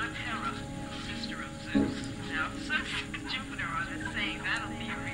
Hera, sister of Zeus. Now, since Jupiter is saying that'll be your